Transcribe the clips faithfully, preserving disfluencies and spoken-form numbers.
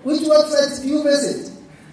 Which websites do you visit?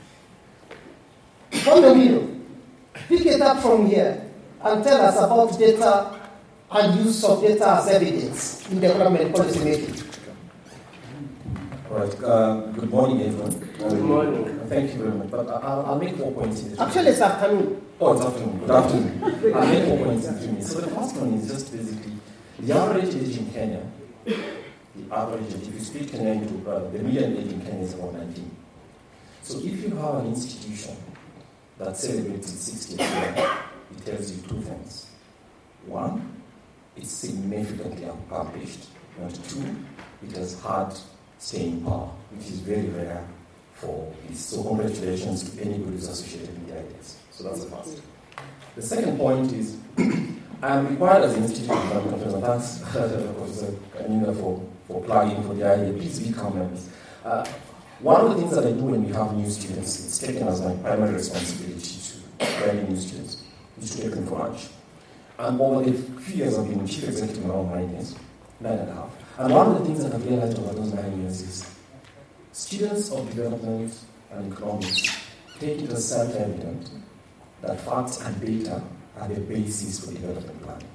Condominium. Pick it up from here and tell us about data and use of data as evidence in development policy making. All right. Uh, good morning, everyone. Good morning. Uh, thank you very much. But I'll, I'll make four points in this. Actually, it's afternoon. Oh, it's afternoon. Good afternoon. I'll make four points in three minutes. So the first one is just basically the average age in Kenya. The average age, if you speak Kenyan, to, uh, the median age in Kenya is about nineteen. So if you have an institution that celebrates its sixtieth year, it tells you two things. One, it's significantly accomplished. And two, it has had staying power, which is very rare for this. So congratulations to anybody who's associated with the ideas. So that's the first. The second point is, I am required as an institute of development affairs, and thanks, Professor Kanina, for, for plugging for the idea. Please become members. Uh, one of the things that I do when we have new students, it's taken as my primary responsibility to train new students, is to take them for lunch. And over the few years I've been chief executive around nine years, nine and a half. And one of the things that I've realized over those nine years is students of development and economics take it as self-evident that facts and data are the basis for development planning.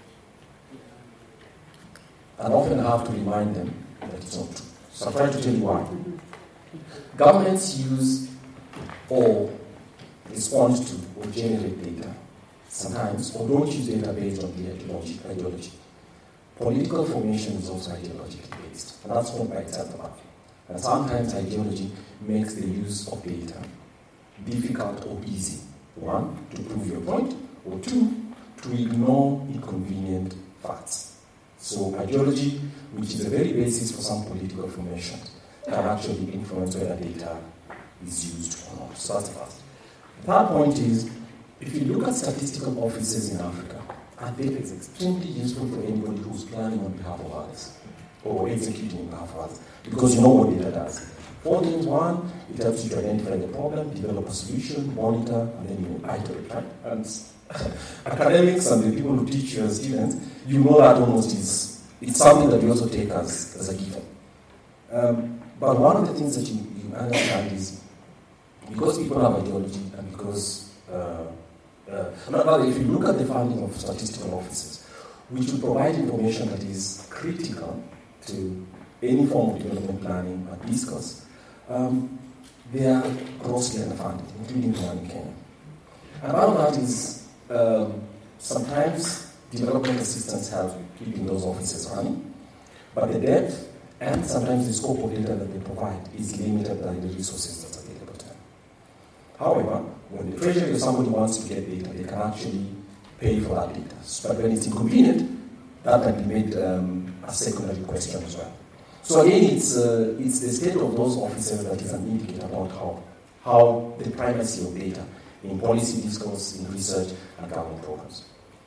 And often I have to remind them that it's not true. So I'll try to tell you why. Governments use or respond to or generate data sometimes, or don't use data based on the ideology. Political formation is also ideologically based, and that's not by itself about it. And sometimes ideology makes the use of data difficult or easy. One, to prove your point, or two, to ignore inconvenient facts. So ideology, which is the very basis for some political formation, can actually influence whether data is used or not. So that's the first. The third point is, if you look at statistical offices in Africa, and data is extremely useful for anybody who's planning on behalf of others or executing on behalf of others, because you know what data does. Four things. One, it helps you to identify the problem, develop a solution, monitor, and then you iterate, right? And academics and the people who teach your students, you know that almost is, it's something that you also take as, as a given. Um, but one of the things that you, you understand is, because people have ideology and because uh, Uh, rather, if you look at the funding of statistical offices, which will provide information that is critical to any form of development planning and discourse, um, they are grossly underfunded, including the one in Kenya. And part of that is um, sometimes development assistance helps with keeping those offices running, but the depth and sometimes the scope of data that they provide is limited by the resources that's available to them. However, when the treasury or somebody wants to get data, they can actually pay for that data. But when it's inconvenient, that can be made um, a secondary question as well. So again, it's uh, it's the state of those offices that is an indicator about how how the primacy of data in policy discourse, in research, and government programs.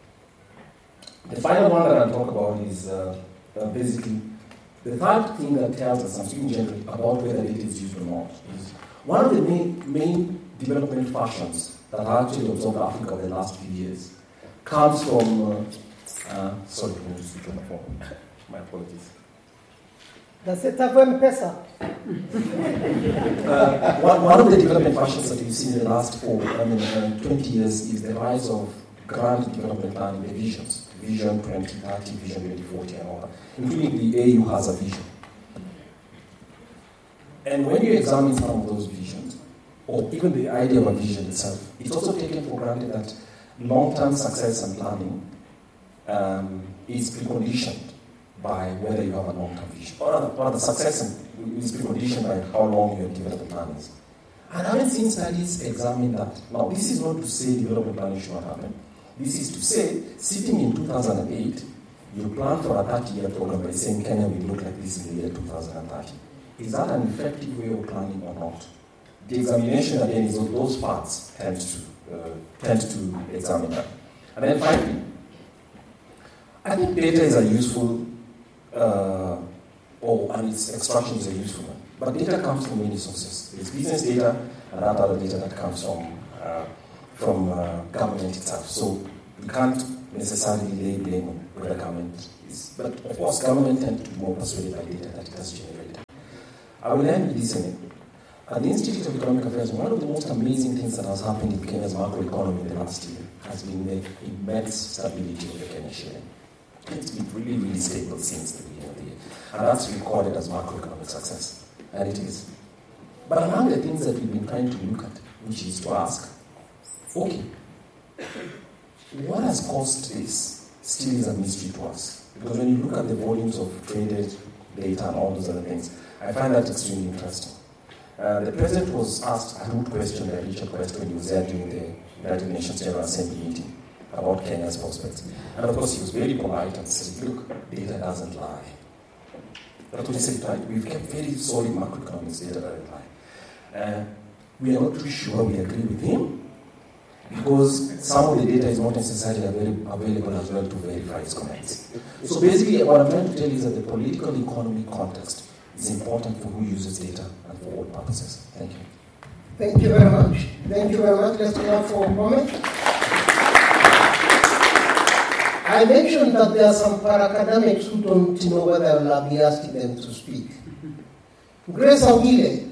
The final one that I'll talk about is uh, uh, basically the third thing that tells us, I'm speaking generally, about whether data is used or not, is one of the main main development fashions that I actually observed Africa over the last few years comes from, uh, uh, sorry, let me just switch on my phone. My apologies. Does it have M-Pesa? uh, one, one of the development fashions that we've seen in the last four, I mean, uh, twenty years is the rise of grand development planning, the visions. Vision twenty thirty, Vision twenty forty, and all that. Including the A U has a vision. And when you examine some of those visions, or even the idea of a vision itself, it's also taken for granted that long-term success and planning um, is preconditioned by whether you have a long-term vision. Or rather, rather success is preconditioned by how long your development plan is. And I haven't seen studies examine that. Now, this is not to say development planning should not happen. This is to say, sitting in two thousand eight, you plan for a thirty-year program by saying Kenya will look like this in the year two thousand thirty. Is that an effective way of planning or not? The examination again is of those parts tend to uh, tend to examine that. And then finally, I think data is a useful, uh, or and its extraction is a useful one. But data comes from many sources. There's business data and that other data that comes from uh, from uh, government itself. So we can't necessarily lay blame on whether government is. But of course, government tends to be more persuaded by data that it has generated. I will end with this. At the Institute of Economic Affairs, one of the most amazing things that has happened in Kenya's macroeconomy in the last year has been the immense stability of the Kenya shilling. It's been really, really stable since the beginning of the year. And that's recorded as macroeconomic success. And it is. But among the things that we've been trying to look at, which is to ask, okay, what has caused this still is a mystery to us. Because when you look at the volumes of traded data and all those other things, I find that extremely interesting. Uh, the president was asked a rude question, a Richard question, when he was there during the United Nations General Assembly meeting about Kenya's prospects. And of course, he was very polite and said, look, data doesn't lie. That's what he said, right? We've kept very solid macroeconomics, data doesn't lie. Uh, we are not too sure we agree with him, because some of the data is not necessarily available, available as well to verify his comments. So basically, what I'm trying to tell you is that the political economy context is important for who uses data and for what purposes. Thank you. Thank you very much. Thank you very much. Let's go for a moment. I mentioned that there are some para-academics who don't know whether I will be asking them to speak. Grace Augile,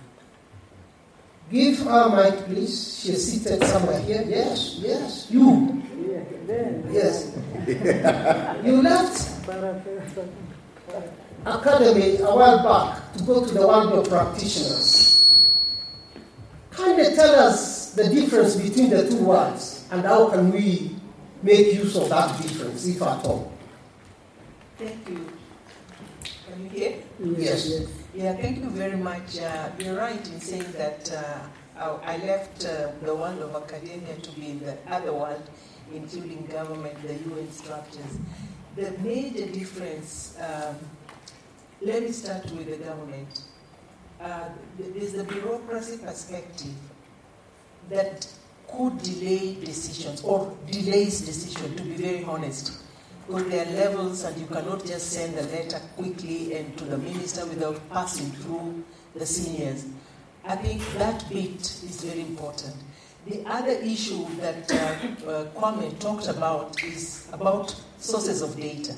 give her mic, please. She's seated somewhere here. Yes, yes, you. Yes. You left Academy a while back to go to the world of practitioners. Can you tell us the difference between the two worlds and how can we make use of that difference, if at all? Thank you. Can you hear? Yes. yes. Yeah, thank you very much. Uh, you're right in saying that uh, I left uh, the world of academia to be in the other world, including government, the U N structures. The major difference, um, let me start with the government. Uh, there's the bureaucracy perspective that could delay decisions or delays decision, to be very honest. Because there are levels and you cannot just send a letter quickly and to the minister without passing through the seniors. I think that bit is very important. The other issue that uh, uh, Kwame talked about is about sources of data.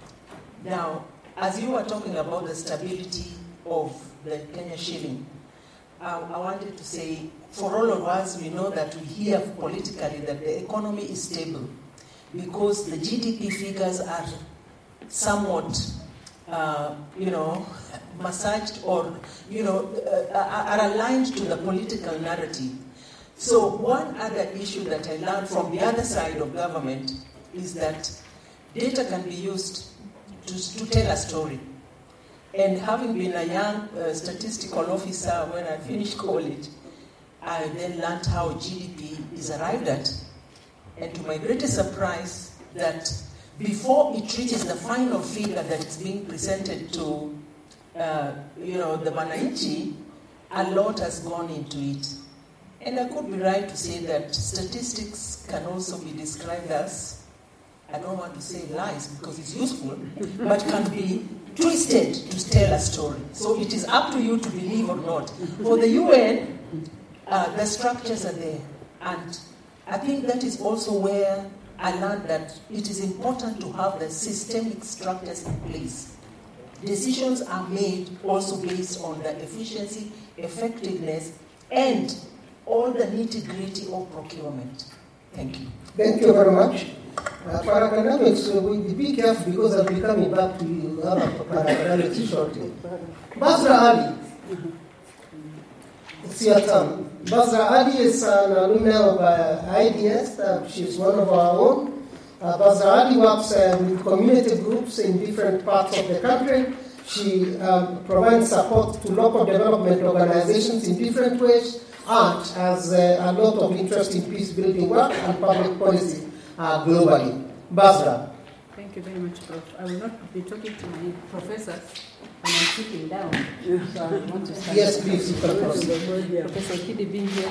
Now, as you were talking about the stability of the Kenya shilling, uh, I wanted to say, for all of us, we know that we hear politically that the economy is stable because the G D P figures are somewhat, uh, you know, massaged or, you know, uh, are aligned to the political narrative. So one other issue that I learned from the other side of government is that data can be used to, to tell a story. And having been a young uh, statistical officer when I finished college, I then learned how G D P is arrived at. And to my greatest surprise, that before it reaches the final figure that is being presented to, uh, you know, the Mwananchi, a lot has gone into it. And I could be right to say that statistics can also be described as, I don't want to say lies because it's useful, but can be twisted to tell a story. So it is up to you to believe or not. For the U N, uh, the structures are there. And I think that is also where I learned that it is important to have the systemic structures in place. Decisions are made also based on the efficiency, effectiveness, and all the nitty-gritty of procurement. Thank you. Thank you very much. Uh, para-academics, uh, we'll be careful because I'll be coming back to you uh, para-academics shortly. Basra Ali, it's your turn. Basra Ali is an alumna of uh, I D S. Uh, she's one of our own. Uh, Basra Ali works uh, with community groups in different parts of the country. She um, provides support to local development organizations in different ways and has uh, a lot of interest in peace-building work and public policy uh, globally. Basra. Thank you very much, Prof. I will not be talking to my professors. And I'm sitting down, so I want to start. Yes, please, you can proceed. Professor Kidi being here.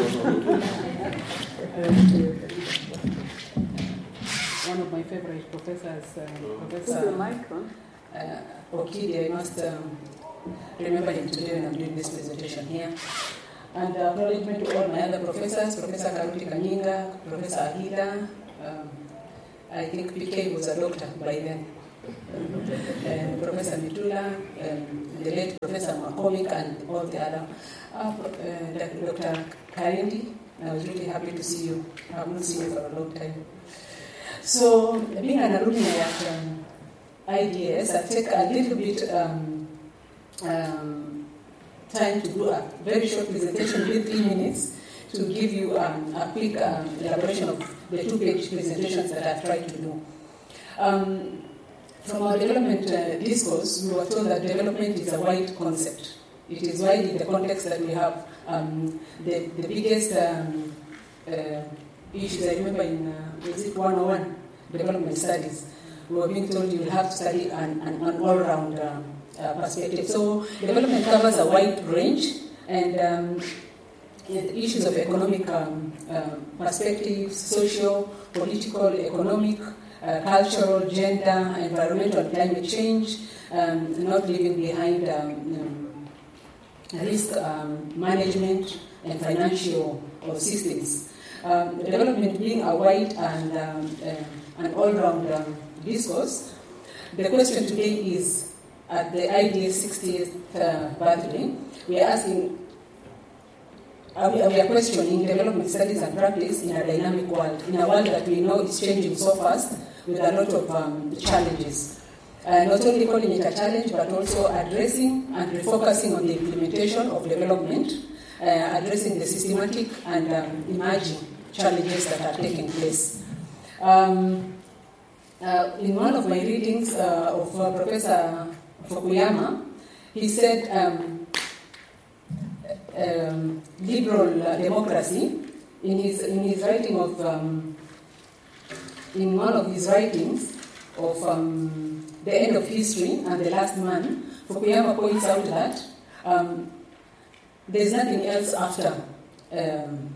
One of my favorite professors, uh, Professor uh, Okidi. I must um, remember him today when I'm doing this presentation here. And uh, acknowledgement to all my other professors, Professor Karuti Kanyinga, Professor Ahila. Um, I think P K was a doctor by then. Um, Professor Mitula, um, the late Professor McCormick and all the other. Uh, uh, Doctor Karendi, I was really happy to see you. I have not seen you for a long time. So, being an alumni at um, I D S, I take a little bit um, um, time to do a very short presentation, within three minutes, to give you um, a quick um, elaboration of the two-page presentations that I've tried to do. Um, from our development uh, discourse, we were told that development is a wide concept. It is wide in the context that we have um, the, the biggest um, uh, issues. I remember in, uh, was it one oh one, development studies, we were being told you will have to study an, an, an all-round um, uh, perspective. So development covers a wide range, and um, the issues of economic um, uh, perspectives, social, political, economic, uh, cultural, gender, environmental, climate change, um, not leaving behind um, um, risk um, management and financial uh, systems. Um, development being a wide and um, uh, an all-round um, discourse, the question today is, at the I D S sixtieth uh, birthday, we are asking, uh, we are questioning development studies and practice in a dynamic world, in a world that we know is changing so fast with a lot of um, challenges. Uh, not only calling it a challenge, but also addressing and refocusing on the implementation of development, uh, addressing the systematic and um, emerging challenges that are taking place. Um, uh, in one of my readings uh, of uh, Professor Fukuyama, he said um, um, liberal uh, democracy, in his, in his writing of, um, in one of his writings of um, The End of History and the Last Man, Fukuyama points out that um, there's nothing else after um,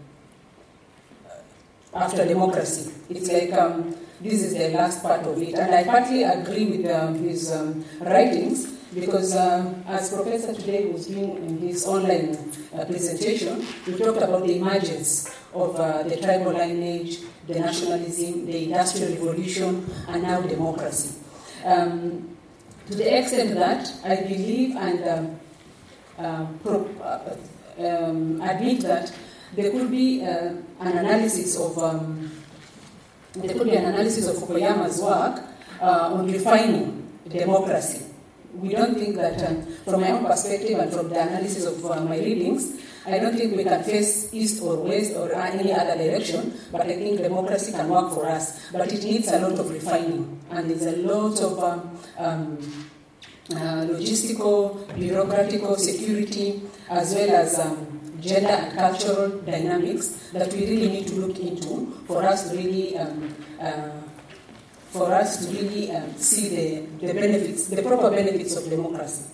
after democracy. It's like um, this is the last part of it. And I partly agree with um, his um, writings, because um, as Professor today was doing in his online uh, presentation, we talked about the emergence of uh, the tribal lineage, the nationalism, the industrial revolution, and now democracy. Um, to the extent that I believe and um, uh, pro- uh, um, admit that there could be uh, an analysis of um, there could be an analysis of Fukuyama's work uh, on refining democracy. We don't think that, um, from my own perspective and from the analysis of uh, my readings, I don't think we can face east or west or any other direction, but I think democracy can work for us. But it needs a lot of refining, and there's a lot of um, um, uh, logistical, bureaucratical, security, as well as um, gender and cultural dynamics that we really need to look into for us to really um, uh, for us to really um, see the, the benefits, the proper benefits of democracy.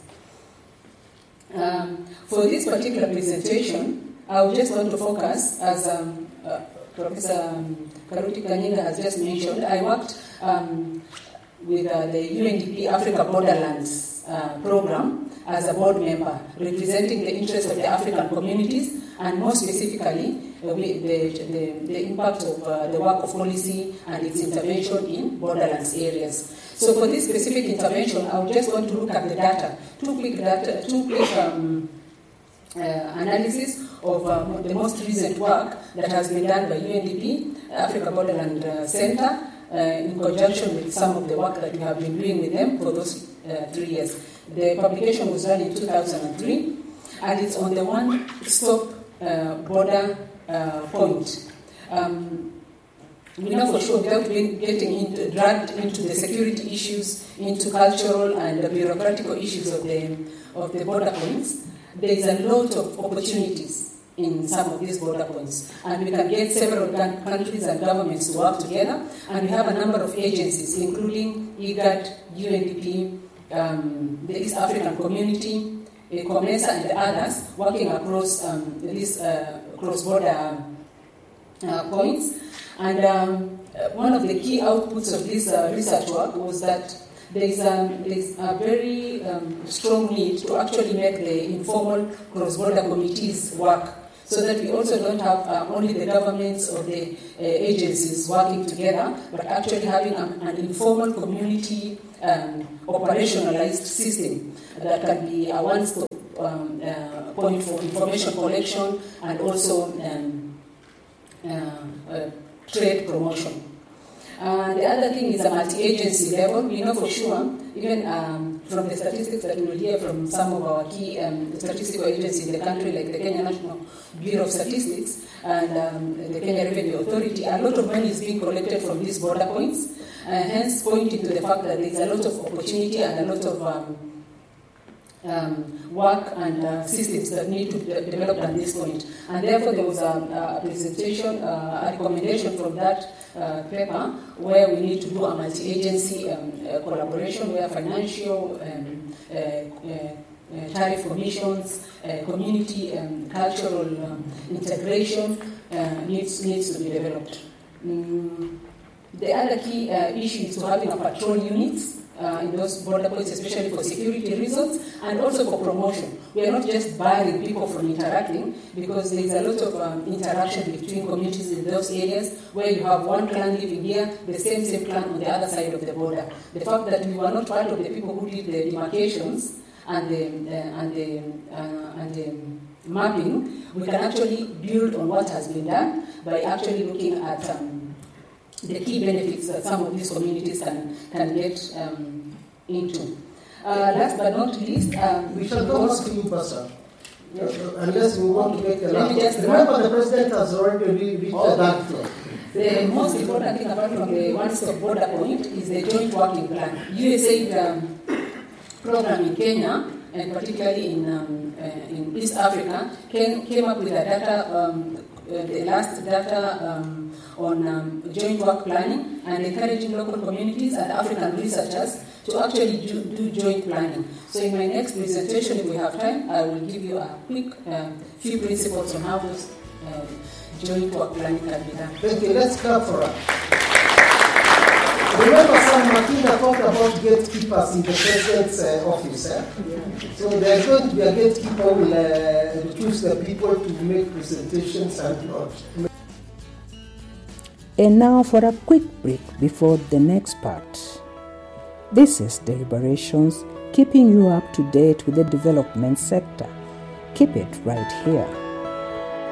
Um, for this particular presentation, I would just want to focus, as um, uh, Professor um, Karuti Kanyinga has just mentioned, I worked um, with uh, the U N D P Africa Borderlands uh, program as a board member, representing the interests of the African communities, and more specifically, uh, we, the, the, the impact of uh, the work of policy and its intervention in borderlands areas. So for this specific intervention, I would just want to look at the data, two quick data, two quick um, uh, analysis of uh, the most recent work that has been done by U N D P, Africa Borderland uh, Center, uh, in conjunction with some of the work that we have been doing with them for those uh, three years. The publication was done in two thousand three, and it's on the one-stop uh, border uh, point. Um, We know for sure, without being, getting into, dragged into the security issues, into cultural and the bureaucratical issues of the of the border points, there is a lot of opportunities in some of these border points, and we can get several countries and governments to work together. And we have a number of agencies, including IGAD, U N D P, um, the East African Community, COMESA, and the others, working across um, these uh, cross-border uh, points. And um, one of the key outputs of this uh, research work was that there is a, there is a very um, strong need to actually make the informal cross-border committees work, so that we also don't have uh, only the governments or the uh, agencies working together, but actually having a, an informal community um, operationalized system that can be a one-stop um, uh, point for information collection and also um, uh, uh, trade promotion. Uh, the other thing is a multi-agency level. We know for sure, even um, from the statistics that we will hear from some of our key um, statistical agencies in the country, like the Kenya National Bureau of Statistics and um, the Kenya Revenue Authority, a lot of money is being collected from these border points, uh, hence pointing to the fact that there is a lot of opportunity and a lot of um, Um, work and uh, systems that need to de- develop at this point. And therefore there was a, a presentation, uh, a recommendation from that uh, paper where we need to do a multi-agency um, uh, collaboration where financial, um, uh, uh, uh, tariff commissions, uh, community and um, cultural um, integration uh, needs, needs to be developed. Mm. The other key uh, issue is to having a patrol units Uh, in those border points, especially for security reasons and also for promotion. We are not just barring people from interacting, because there is a lot of um, interaction between communities in those areas where you have one clan living here, the same same clan on the other side of the border. The fact that we were not part of the people who did the demarcations and the uh, and the uh, and the mapping, we can actually build on what has been done by actually looking at Um, the key benefits that some of these communities can, can get um, into. Uh, last but not least, um, we shall go back to you, Pastor. Yes. Unless we want to make a Let me just remember, the president has already reached the dark floor. The most important thing apart from the one-stop border point is the joint working plan. U S A I D um, program in Kenya, and particularly in um, uh, in East Africa, came, came up with a data, um, uh, the last data um, on um, joint work planning and encouraging local communities and African researchers to actually do, do joint planning. So in my next presentation, if we have time, I will give you a quick uh, few principles on how those uh, joint work planning can be done. Thank you. Let's clap for her. Remember, San Martina talked about gatekeepers in the president's uh, office. Eh? Yeah. So there's going to be a gatekeeper who will uh, choose the people to make presentations and not. And now for a quick break before the next part. This is Deliberations, keeping you up to date with the development sector. Keep it right here.